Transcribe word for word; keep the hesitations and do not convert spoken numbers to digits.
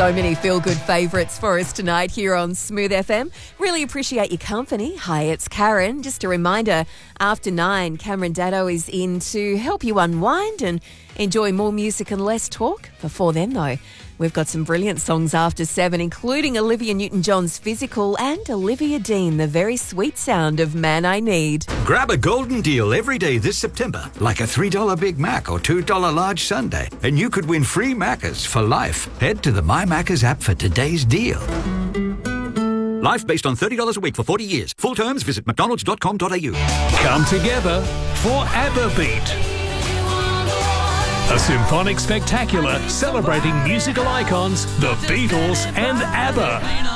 So many feel-good favourites for us tonight here on Smooth F M. Really appreciate your company. Hi, it's Karen. Just a reminder, after nine, Cameron Daddo is in to help you unwind and enjoy more music and less talk. Before then, though, we've got some brilliant songs after seven, including Olivia Newton-John's Physical and Olivia Dean, the very sweet sound of Man I Need. Grab a golden deal every day this September, like a three dollar Big Mac or two dollar large sundae, and you could win free Maccas for life. Head to the My Maccas app for today's deal. Life based on thirty dollars a week for forty years. Full terms, visit mcdonalds dot com dot a u. Come together for ABBA Beat. A symphonic spectacular celebrating musical icons, the Beatles and ABBA.